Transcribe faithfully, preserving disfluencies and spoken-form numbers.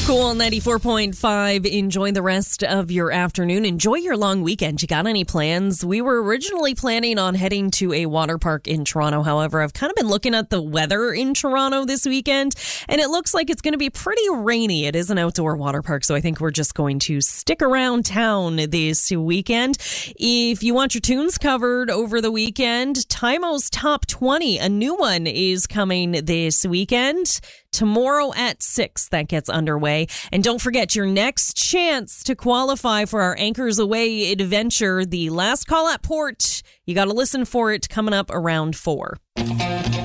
Cool ninety-four point five. Enjoy the rest of your afternoon. Enjoy your long weekend. You got any plans? We were originally planning on heading to a water park in Toronto. However, I've kind of been looking at the weather in Toronto this weekend, and it looks like it's going to be pretty rainy. It is an outdoor water park, so I think we're just going to stick around town this weekend. If you want your tunes covered over the weekend, Tymo's Top twenty, a new one, is coming this weekend. Tomorrow at six, that gets underway. And don't forget your next chance to qualify for our Anchors Away adventure, the last call at port. You got to listen for it coming up around four.